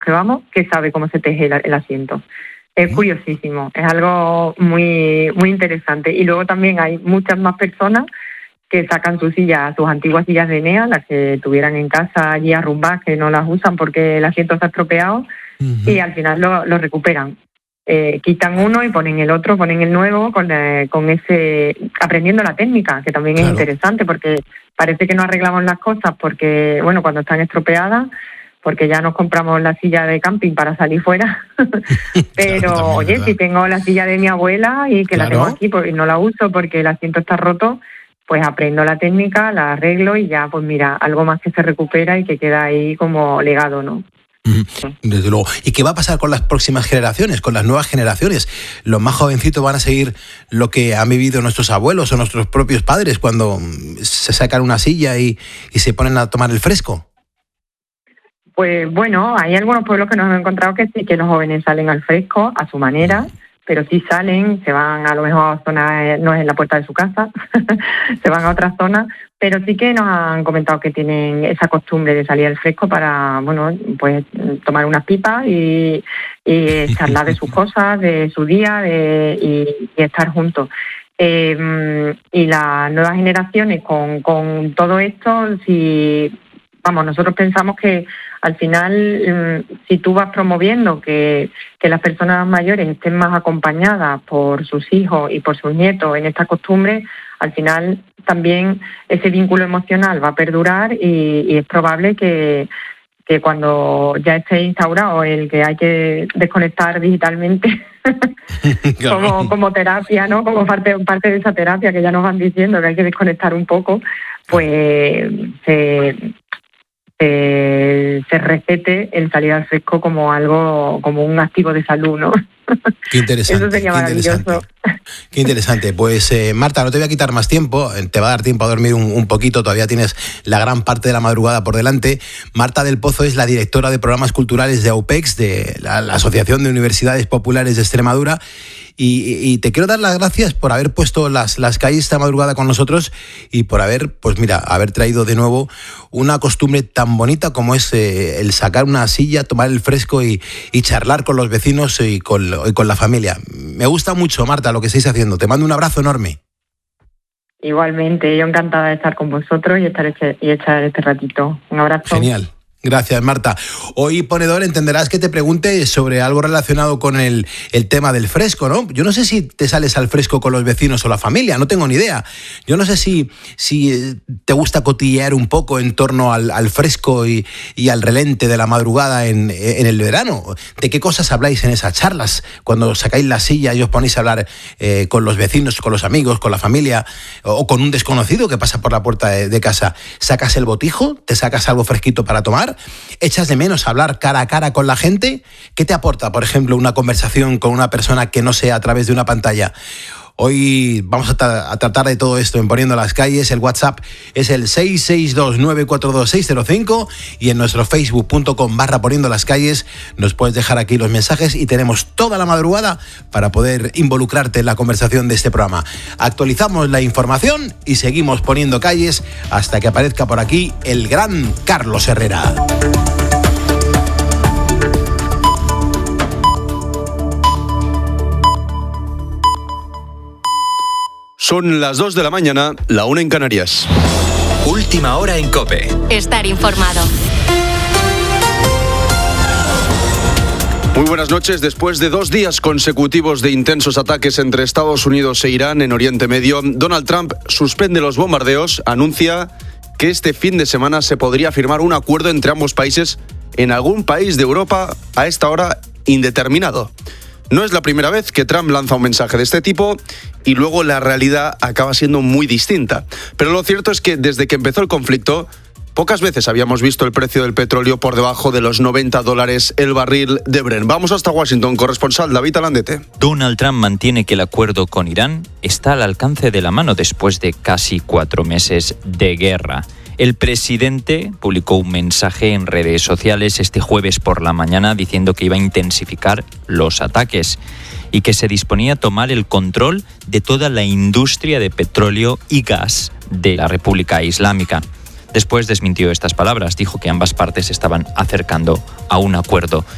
que vamos, que sabe cómo se teje el asiento. Es curiosísimo, es algo muy, muy interesante. Y luego también hay muchas más personas que sacan sus antiguas sillas de Enea, las que tuvieran en casa allí arrumbadas, que no las usan porque el asiento está estropeado, y al final lo recuperan. Quitan uno y ponen el otro, ponen el nuevo, con ese, aprendiendo la técnica, que también es interesante, porque parece que no arreglamos las cosas porque, bueno, cuando están estropeadas, porque ya nos compramos la silla de camping para salir fuera. Pero, también, oye, ¿verdad? si tengo la silla de mi abuela y que la tengo aquí y no la uso porque el asiento está roto, pues aprendo la técnica, la arreglo y ya, pues mira, algo más que se recupera y que queda ahí como legado, ¿no? Desde luego. ¿Y qué va a pasar con las próximas generaciones, con las nuevas generaciones? Los más jovencitos van a seguir lo que han vivido nuestros abuelos o nuestros propios padres cuando se sacan una silla y se ponen a tomar el fresco. Pues bueno, hay algunos pueblos que nos hemos encontrado que sí, que los jóvenes salen al fresco a su manera, pero sí salen, se van a lo mejor a zonas, no es en la puerta de su casa, se van a otras zonas, pero sí que nos han comentado que tienen esa costumbre de salir al fresco para, bueno, pues tomar unas pipas y charlar de sus cosas, de su día y estar juntos. Y las nuevas generaciones con todo esto, nosotros pensamos que al final, si tú vas promoviendo que las personas mayores estén más acompañadas por sus hijos y por sus nietos en esta costumbre, al final también ese vínculo emocional va a perdurar y es probable que cuando ya esté instaurado el que hay que desconectar digitalmente claro. como terapia, ¿no? Como parte de esa terapia que ya nos van diciendo que hay que desconectar un poco, pues se recete el salir al fresco como un activo de salud, ¿no? Qué interesante. Eso sería maravilloso. Qué interesante. Pues Marta, no te voy a quitar más tiempo, te va a dar tiempo a dormir un poquito, todavía tienes la gran parte de la madrugada por delante. Marta del Pozo es la directora de programas culturales de AUPEX, de la Asociación de Universidades Populares de Extremadura. Y te quiero dar las gracias por haber puesto las calles esta madrugada con nosotros y por haber traído de nuevo una costumbre tan bonita como es el sacar una silla, tomar el fresco y charlar con los vecinos y con la familia. Me gusta mucho, Marta, lo que estáis haciendo. Te mando un abrazo enorme. Igualmente, yo encantada de estar con vosotros y echar este ratito. Un abrazo. Genial. Gracias, Marta. Hoy, ponedor, entenderás que te pregunte sobre algo relacionado con el tema del fresco, ¿no? Yo no sé si te sales al fresco con los vecinos o la familia, no tengo ni idea. Yo no sé si te gusta cotillear un poco en torno al fresco y al relente de la madrugada en el verano. ¿De qué cosas habláis en esas charlas? Cuando sacáis la silla y os ponéis a hablar con los vecinos, con los amigos, con la familia o con un desconocido que pasa por la puerta de casa. ¿Sacas el botijo? ¿Te sacas algo fresquito para tomar? ¿Echas de menos hablar cara a cara con la gente? ¿Qué te aporta, por ejemplo, una conversación con una persona que no sea a través de una pantalla? Hoy vamos a tratar de todo esto en Poniendo las Calles. El WhatsApp es el 662-942-605 y en nuestro facebook.com/Poniendo las Calles nos puedes dejar aquí los mensajes y tenemos toda la madrugada para poder involucrarte en la conversación de este programa. Actualizamos la información y seguimos poniendo calles hasta que aparezca por aquí el gran Carlos Herrera. Son las 2 de la mañana, la 1 en Canarias. Última hora en COPE. Estar informado. Muy buenas noches. Después de 2 días consecutivos de intensos ataques entre Estados Unidos e Irán en Oriente Medio, Donald Trump suspende los bombardeos, anuncia que este fin de semana se podría firmar un acuerdo entre ambos países en algún país de Europa a esta hora indeterminado. No es la primera vez que Trump lanza un mensaje de este tipo y luego la realidad acaba siendo muy distinta. Pero lo cierto es que desde que empezó el conflicto, pocas veces habíamos visto el precio del petróleo por debajo de los $90 el barril de Brent. Vamos hasta Washington, corresponsal David Alandete. Donald Trump mantiene que el acuerdo con Irán está al alcance de la mano después de casi 4 meses de guerra. El presidente publicó un mensaje en redes sociales este jueves por la mañana diciendo que iba a intensificar los ataques y que se disponía a tomar el control de toda la industria de petróleo y gas de la República Islámica. Después desmintió estas palabras, dijo que ambas partes estaban acercando a un acuerdo.